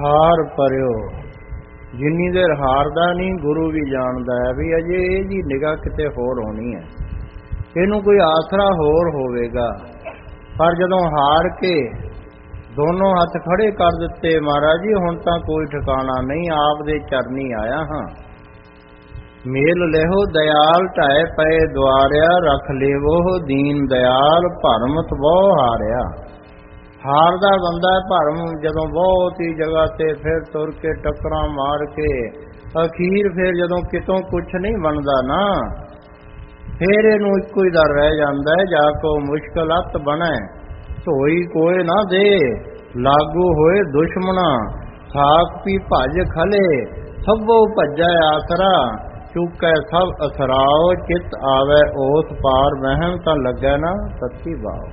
ਹਾਰ ਪਰਿਓ। ਜਿੰਨੀ ਦੇਰ ਹਾਰਦਾ ਨਹੀਂ ਗੁਰੂ ਵੀ ਜਾਣਦਾ ਹੈ ਵੀ ਅਜੇ ਇਹਦੀ ਨਿਗਾਹ ਕਿਤੇ ਹੋਰ ਹੋਣੀ ਹੈ, ਇਹਨੂੰ ਕੋਈ ਆਸਰਾ ਹੋਰ ਹੋਵੇਗਾ। ਪਰ ਜਦੋਂ ਹਾਰ ਕੇ ਦੋਨੋਂ ਹੱਥ ਖੜੇ ਕਰ ਦਿੱਤੇ, ਮਹਾਰਾਜ ਜੀ ਹੁਣ ਤਾਂ ਕੋਈ ਠਿਕਾਣਾ ਨਹੀਂ, ਆਪ ਦੇ ਚਰਨੀ ਆਇਆ ਹਾਂ। ਮੇਲ ਲਿਹੋ ਦਇਆਲ ਢਾਏ ਪਏ ਦੁਆਰਿਆ, ਰੱਖ ਲੇਵੋ ਦੀਨ ਦਇਆਲ ਭਰਮਤ ਬਹੁ ਹਾਰਿਆ। ਹਾਰਦਾ ਬੰਦਾ ਭਰਮ ਜਦੋਂ ਬਹੁਤ ਹੀ ਜਗ੍ਹਾ ਤੇ ਫਿਰ ਤੁਰ ਕੇ ਟੱਕਰਾਂ ਮਾਰ ਕੇ ਅਖੀਰ ਫਿਰ ਜਦੋਂ ਕਿਤੋਂ ਕੁਛ ਨਹੀਂ ਬਣਦਾ ਨਾ, ਫਿਰ ਇਹਨੂੰ ਇੱਕੋ ਹੀ ਦਰ ਰਹਿ ਜਾਂਦਾ ਹੈ, ਜਾ ਕੋ ਮੁਸ਼ਕਲ ਅੱਤ ਬਣੈ ਧੋਈ ਕੋਏ ਨਾ ਦੇ, ਲਾਗੂ ਹੋਏ ਦੁਸ਼ਮਣਾ ਸਾਖ ਪੀ ਭਜ ਖਲੇ, ਸਭੋ ਭਜੈ ਆਸਰਾ ਚੁੱਕੈ ਸਭ ਅਸਰਾਓ, ਚਿਤ ਆਵੈ ਉਸ ਪਾਰ ਵਹਿਮ ਤਾਂ ਲੱਗੈ ਨਾ ਸੱਚੀ ਬਾਉ।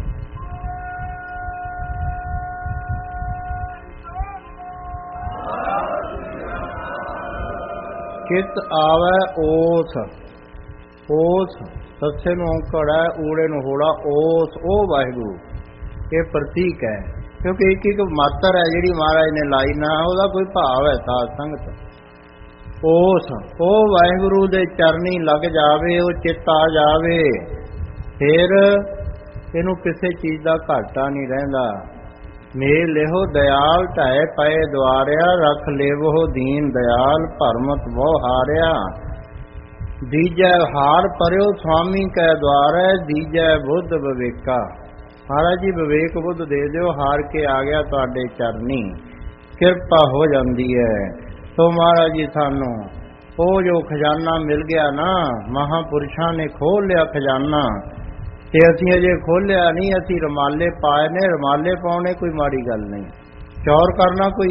ਚਿਤ ਆਵੈ ਉਸ, ਉਸ ਸੱਸੇ ਨੂੰ ਔਂਕੜ ਹੈ, ਊੜੇ ਨੂੰ ਹੋੜਾ, ਉਸ ਉਹ ਵਾਹਿਗੁਰੂ ਇਹ ਪ੍ਰਤੀਕ ਹੈ, ਕਿਉਂਕਿ ਇੱਕ ਇੱਕ ਮਾਤਰ ਹੈ ਜਿਹੜੀ ਮਹਾਰਾਜ ਨੇ ਲਾਈ ਨਾ, ਉਹਦਾ ਕੋਈ ਭਾਵ ਹੈ ਸਾਧ ਸੰਗਤ। ਉਸ ਉਹ ਵਾਹਿਗੁਰੂ ਦੇ ਚਰਨੀ ਲੱਗ ਜਾਵੇ, ਉਹ ਚਿੱਤ ਆ ਜਾਵੇ, ਫਿਰ ਇਹਨੂੰ ਕਿਸੇ ਚੀਜ਼ ਦਾ ਘਾਟਾ ਨਹੀਂ ਰਹਿੰਦਾ। ਮੇਲ ਲਿਹੋ ਦਇਆਲ ਢਾਏ ਪਏ ਦੁਆਰਿਆ, ਰੱਖ ਲੇਵੋ ਦੀਨ ਦਇਆਲ ਭਰਮਤ ਬਹੁ ਹਾਰਿਆ। ਦੀਜੈ ਹਾਰ ਪਰਿਓ ਸੁਆਮੀ ਕੈ ਦੁਆਰੈ, ਦੀਜੈ ਬੁੱਧ ਵਿਵੇਕਾ। ਮਹਾਰਾਜ ਜੀ ਵਿਵੇਕ ਬੁੱਧ ਦੇ ਦਿਓ, ਹਾਰ ਕੇ ਆ ਗਿਆ ਤੁਹਾਡੇ ਚਰਨੀ, ਕਿਰਪਾ ਹੋ ਜਾਂਦੀ ਹੈ। ਸੋ ਮਹਾਰਾਜ ਜੀ ਸਾਨੂੰ ਉਹ ਜੋ ਖਜ਼ਾਨਾ ਮਿਲ ਗਿਆ ਨਾ, ਮਹਾਂਪੁਰਸ਼ਾਂ ਨੇ ਖੋਲ ਲਿਆ ਖਜ਼ਾਨਾ, ਤੇ ਅਸੀਂ ਅਜੇ ਖੋਲਿਆ ਨਹੀਂ। ਅਸੀਂ ਰੁਮਾਲੇ ਪਾਏ ਨੇ, ਰੁਮਾਲੇ ਪਾਉਣੇ ਕੋਈ ਮਾੜੀ ਗੱਲ ਨਹੀਂ, ਚੌਰ ਕਰਨਾ ਕੋਈ